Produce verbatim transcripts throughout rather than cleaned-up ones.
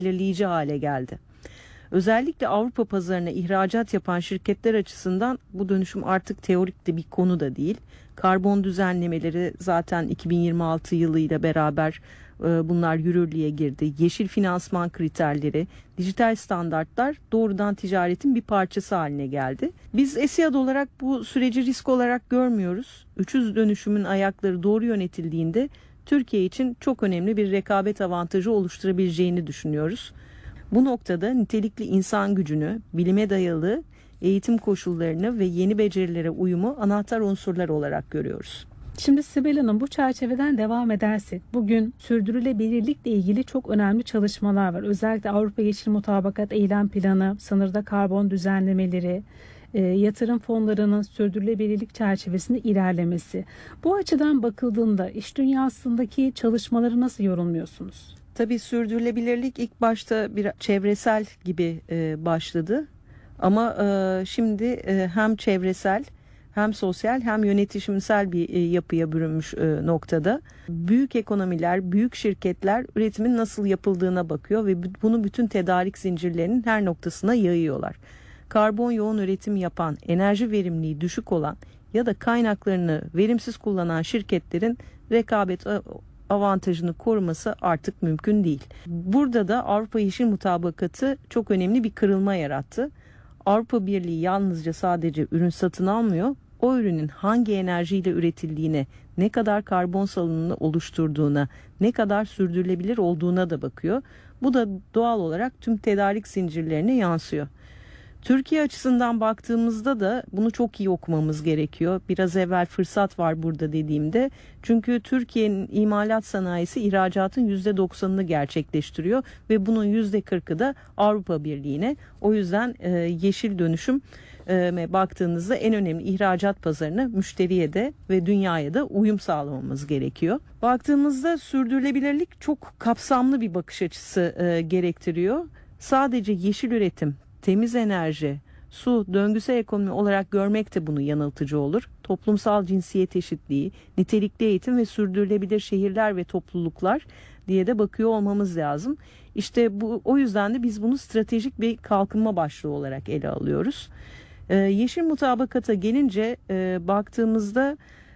belirleyici hale geldi. Özellikle Avrupa pazarına ihracat yapan şirketler açısından bu dönüşüm artık teorik de bir konu da değil. Karbon düzenlemeleri zaten iki bin yirmi altı yılıyla beraber e, bunlar yürürlüğe girdi. Yeşil finansman kriterleri, dijital standartlar doğrudan ticaretin bir parçası haline geldi. Biz ESİAD olarak bu süreci risk olarak görmüyoruz. Üçüz dönüşümün ayakları doğru yönetildiğinde Türkiye için çok önemli bir rekabet avantajı oluşturabileceğini düşünüyoruz. Bu noktada nitelikli insan gücünü, bilime dayalı eğitim koşullarını ve yeni becerilere uyumu anahtar unsurlar olarak görüyoruz. Şimdi Sibel Hanım, bu çerçeveden devam edersek bugün sürdürülebilirlikle ilgili çok önemli çalışmalar var. Özellikle Avrupa Yeşil Mutabakat Eylem Planı, sınırda karbon düzenlemeleri, e, yatırım fonlarının sürdürülebilirlik çerçevesinde ilerlemesi. Bu açıdan bakıldığında iş dünyasındaki çalışmaları nasıl yorumluyorsunuz? Tabii sürdürülebilirlik ilk başta bir çevresel gibi e, başladı ama e, şimdi e, hem çevresel hem sosyal hem yönetişimsel bir e, yapıya bürünmüş e, noktada. Büyük ekonomiler, büyük şirketler üretimin nasıl yapıldığına bakıyor ve bunu bütün tedarik zincirlerinin her noktasına yayıyorlar. Karbon yoğun üretim yapan, enerji verimliliği düşük olan ya da kaynaklarını verimsiz kullanan şirketlerin rekabet avantajını koruması artık mümkün değil. Burada da Avrupa Yeşil Mutabakatı çok önemli bir kırılma yarattı. Avrupa Birliği yalnızca sadece ürün satın almıyor, o ürünün hangi enerjiyle üretildiğine, ne kadar karbon salınımını oluşturduğuna, ne kadar sürdürülebilir olduğuna da bakıyor. Bu da doğal olarak tüm tedarik zincirlerine yansıyor. Türkiye açısından baktığımızda da bunu çok iyi okumamız gerekiyor. Biraz evvel fırsat var burada dediğimde. Çünkü Türkiye'nin imalat sanayisi ihracatın yüzde doksanını gerçekleştiriyor ve bunun yüzde kırkı da Avrupa Birliği'ne. O yüzden e, yeşil dönüşüm e, baktığınızda en önemli ihracat pazarına, müşteriye de ve dünyaya da uyum sağlamamız gerekiyor. Baktığımızda sürdürülebilirlik çok kapsamlı bir bakış açısı e, gerektiriyor. Sadece yeşil üretim, temiz enerji, su, döngüsel ekonomi olarak görmek de bunu yanıltıcı olur. Toplumsal cinsiyet eşitliği, nitelikli eğitim ve sürdürülebilir şehirler ve topluluklar diye de bakıyor olmamız lazım. İşte bu, o yüzden de biz bunu stratejik bir kalkınma başlığı olarak ele alıyoruz. Ee, Yeşil Mutabakat'a gelince e, baktığımızda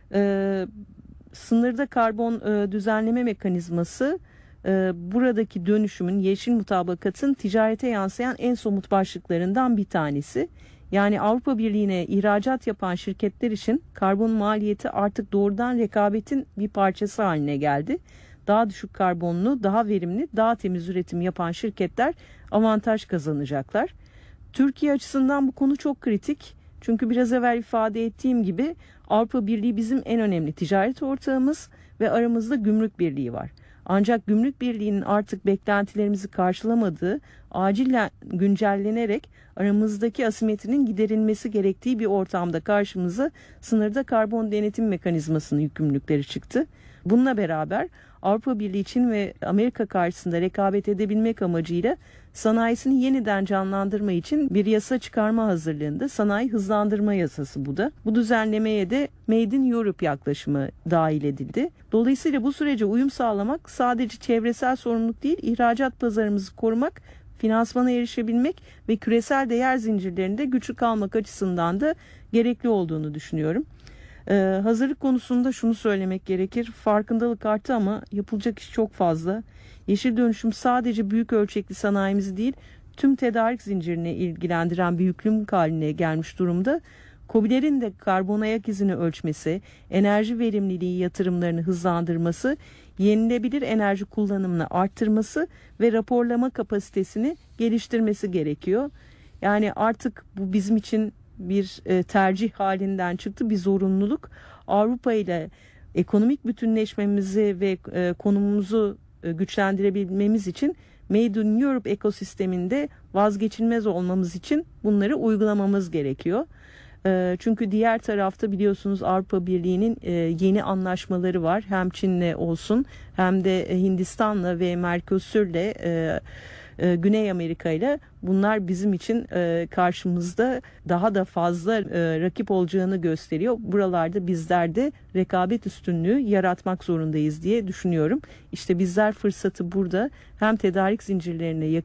e, sınırda karbon e, düzenleme mekanizması buradaki dönüşümün, yeşil mutabakatın ticarete yansıyan en somut başlıklarından bir tanesi. Yani Avrupa Birliği'ne ihracat yapan şirketler için karbon maliyeti artık doğrudan rekabetin bir parçası haline geldi. Daha düşük karbonlu, daha verimli, daha temiz üretim yapan şirketler avantaj kazanacaklar. Türkiye açısından bu konu çok kritik. Çünkü biraz evvel ifade ettiğim gibi Avrupa Birliği bizim en önemli ticaret ortağımız ve aramızda gümrük birliği var. Ancak gümrük birliğinin artık beklentilerimizi karşılamadığı, acilen güncellenerek aramızdaki asimetrinin giderilmesi gerektiği bir ortamda karşımıza sınırda karbon denetim mekanizmasının yükümlülükleri çıktı. Bununla beraber Avrupa Birliği, Çin ve Amerika karşısında rekabet edebilmek amacıyla sanayisini yeniden canlandırma için bir yasa çıkarma hazırlığında, sanayi hızlandırma yasası bu da. Bu düzenlemeye de Made in Europe yaklaşımı dahil edildi. Dolayısıyla bu sürece uyum sağlamak sadece çevresel sorumluluk değil, ihracat pazarımızı korumak, finansmana erişebilmek ve küresel değer zincirlerinde güçlü kalmak açısından da gerekli olduğunu düşünüyorum. Ee, hazırlık konusunda şunu söylemek gerekir. Farkındalık arttı ama yapılacak iş çok fazla. Yeşil dönüşüm sadece büyük ölçekli sanayimizi değil, tüm tedarik zincirini ilgilendiren bir yükümlülük haline gelmiş durumda. KOBİ'lerin de karbon ayak izini ölçmesi, enerji verimliliği yatırımlarını hızlandırması, yenilebilir enerji kullanımını arttırması ve raporlama kapasitesini geliştirmesi gerekiyor. Yani artık bu bizim için bir e, tercih halinden çıktı, bir zorunluluk. Avrupa ile ekonomik bütünleşmemizi ve e, konumumuzu e, güçlendirebilmemiz için Made in Europe ekosisteminde vazgeçilmez olmamız için bunları uygulamamız gerekiyor. E, çünkü diğer tarafta biliyorsunuz Avrupa Birliği'nin e, yeni anlaşmaları var. Hem Çin'le olsun hem de Hindistan'la ve Mercosur'le e, e, Güney Amerika ile bunlar bizim için e, karşımızda daha da fazla e, rakip olacağını gösteriyor. Buralarda bizler de rekabet üstünlüğü yaratmak zorundayız diye düşünüyorum. İşte bizler fırsatı burada hem tedarik zincirlerine